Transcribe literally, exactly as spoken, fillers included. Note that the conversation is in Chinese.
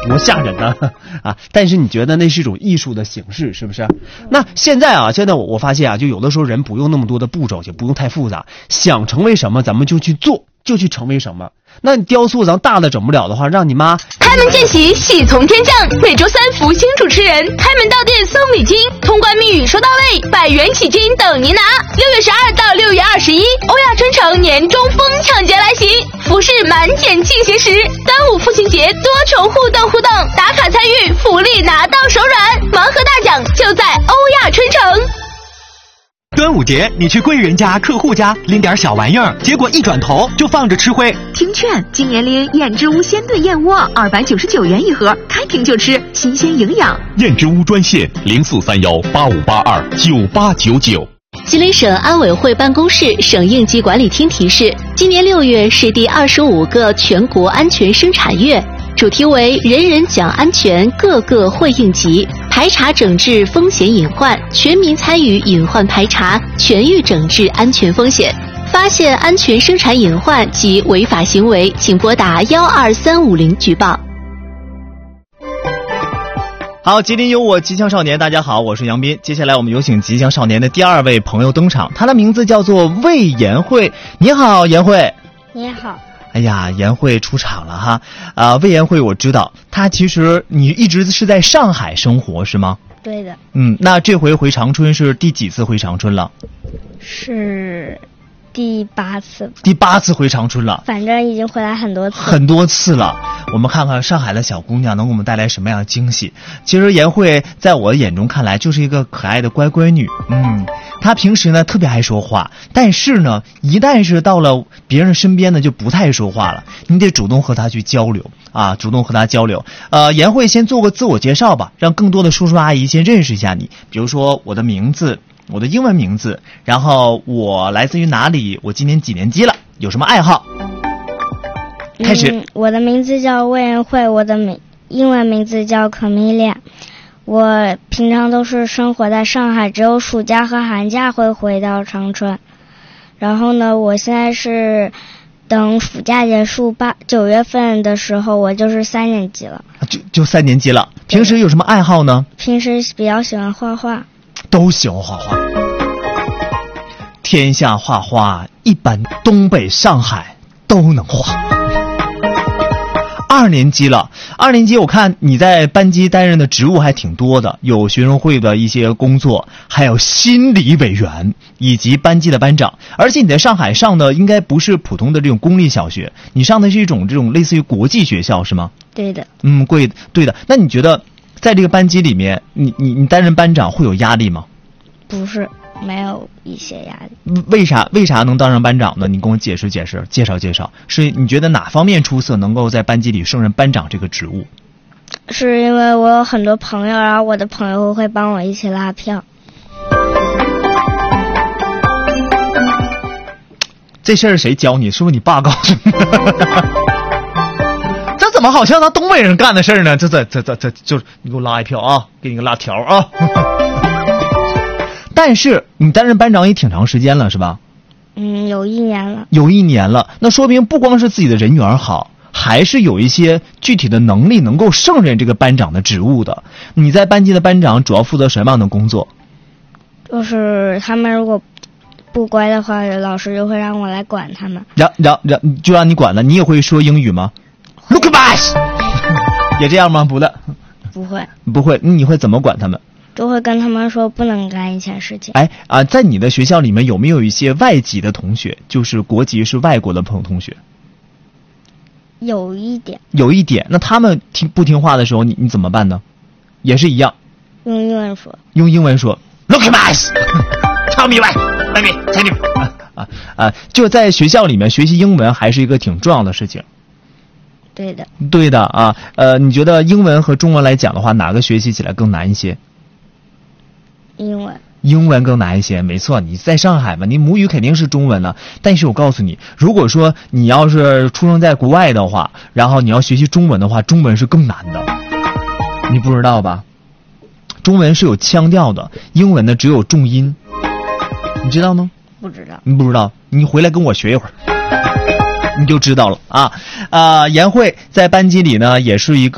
多吓人呢啊！但是你觉得那是一种艺术的形式，是不是？那现在啊，现在我我发现啊，就有的时候人不用那么多的步骤，也不用太复杂，想成为什么咱们就去做，就去成为什么。那你雕塑咱大的整不了的话，让你妈开门见喜，喜从天降。每周三福星主持人开门到店送礼金，通关密语收到位，百元起金等您拿。六月十二到六月二十一，欧亚春城年中疯抢节来袭，服饰满减进行时。端午父亲节多重互动互动，打卡参与，福利拿到手软，盲盒大奖就在欧亚春城。 端午节，你去贵人家、客户家拎点小玩意儿，结果一转头就放着吃灰。 听劝，今年拎燕之屋鲜炖燕窝，二百九十九元一盒，开瓶就吃，新鲜营养。 燕之屋专线零四三幺八五八二九八九九。 吉林省安委会办公室省应急管理厅提示：今年六月是第二十五个全国安全生产月。主题为人人讲安全，个个会应急，排查整治风险隐患，全民参与隐患排查，全域整治安全风险。发现安全生产隐患及违法行为，请拨打幺二三五零举报。 好，吉林有我吉祥少年，大家好，我是杨斌。接下来我们有请吉祥少年的第二位朋友登场，他的名字叫做魏延慧。你好，延慧。 你好。 哎呀，延慧出场了哈！啊、呃，魏延慧我知道，他其实你一直是在上海生活是吗？ 对的。 嗯，那这回回长春是第几次回长春了？ 是第八次。 第八次回长春了。 反正已经回来很多次。 很多次了。我们看看上海的小姑娘能给我们带来什么样的惊喜。其实延慧在我的眼中看来就是一个可爱的乖乖女。嗯。他平时呢特别爱说话，但是呢一旦是到了别人身边呢就不太说话了，你得主动和他去交流啊，主动和他交流。呃，延慧先做个自我介绍吧，让更多的叔叔阿姨先认识一下你。比如说我的名字，我的英文名字，然后我来自于哪里，我今年几年级了，有什么爱好。开始。 嗯，我的名字叫魏延慧，我的名英文名字叫可米莉亚。我平常都是生活在上海，只有暑假和寒假会回到长春。然后呢，我现在是等暑假结束八九月份的时候，我就是三年级了。 就就三年级了。平时有什么爱好呢？ 平时比较喜欢画画。 都喜欢画画。天下画画，一般东北、上海都能画。二年级了，二年级我看你在班级担任的职务还挺多的，有学生会的一些工作，还有心理委员以及班级的班长。而且你在上海上的应该不是普通的这种公立小学，你上的是一种这种类似于国际学校是吗？ 对的。 嗯，对对的。那你觉得在这个班级里面，你你你担任班长会有压力吗？ 不是，没有一些压力。 为啥为啥能当上班长呢？你跟我解释解释，介绍介绍。是你觉得哪方面出色，能够在班级里胜任班长这个职务？ 是因为我有很多朋友，然后我的朋友会帮我一起拉票。 这事儿谁教你？是不是你爸告诉你？这怎么好像咱东北人干的事儿呢？这这这这这就你给我拉一票啊，给你个辣条啊。但是你担任班长也挺长时间了，是吧？ 嗯，有一年了。 有一年了，那说明不光是自己的人缘好，还是有一些具体的能力能够胜任这个班长的职务的。你在班级的班长主要负责什么样的工作？ 就是他们如果不乖的话，老师就会让我来管他们。 让让让就让你管了。你也会说英语吗 ？Look at us 也这样吗？不的。 不会。 不会，你会怎么管他们？ 就会跟他们说不能干一件事情。 哎啊，在你的学校里面有没有一些外籍的同学，就是国籍是外国的朋友同学？ 有一点。 有一点，那他们听不听话的时候，你你怎么办呢？也是一样。 用英文说。 用英文说 ，Look at us, tell me why, let me tell you 啊啊啊！就在学校里面学习英文还是一个挺重要的事情。 对的。 对的啊，呃，你觉得英文和中文来讲的话，哪个学习起来更难一些？ 英文。 英文更难一些，没错，你在上海嘛，你母语肯定是中文了。但是我告诉你，如果说你要是出生在国外的话，然后你要学习中文的话，中文是更难的。你不知道吧？中文是有腔调的，英文呢只有重音，你知道吗？ 不知道。 你不知道，你回来跟我学一会儿，你就知道了啊。啊、呃，延慧在班级里呢也是一个。